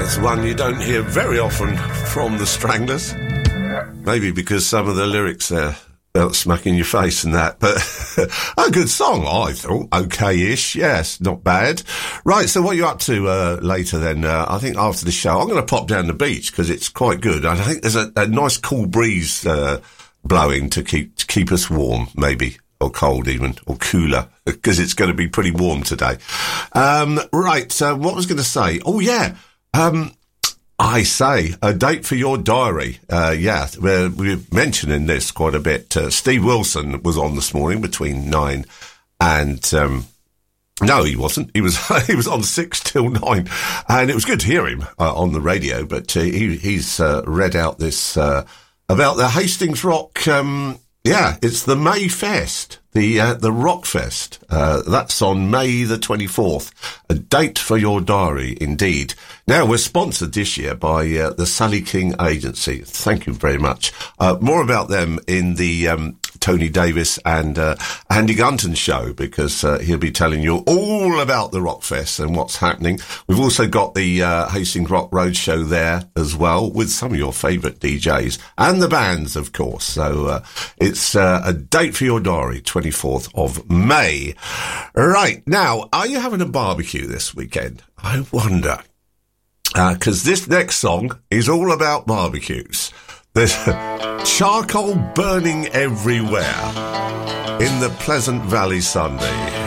It's one you don't hear very often from the Stranglers. Maybe because some of the lyrics there about smacking your face and that, but a good song, I thought. Okay-ish, yes, not bad. Right, so what are you up to later then? I think after the show, I'm going to pop down the beach because it's quite good. I think there's a nice cool breeze blowing to keep us warm, maybe, or cold even, or cooler, because it's going to be pretty warm today. Right, what was I going to say? Oh, yeah. I say, a date for your diary. Yeah, we're mentioning this quite a bit. Steve Wilson was on this morning between 9 and... no, he wasn't. He was he was on 6 till 9. And it was good to hear him on the radio, but he's read out this about the Hastings Rock... yeah, it's the May Fest, the Rock Fest. That's on May the 24th. A date for your diary, indeed. Now, we're sponsored this year by the Sally King Agency. Thank you very much. More about them in the Tony Davis and Andy Gunton show, because he'll be telling you all about the Rock Fest and what's happening. We've also got the Hastings Rock Roadshow there as well, with some of your favourite DJs and the bands, of course. So it's a date for your diary, 24th of May. Right, now, are you having a barbecue this weekend? I wonder. Because this next song is all about barbecues. There's charcoal burning everywhere in the Pleasant Valley Sunday.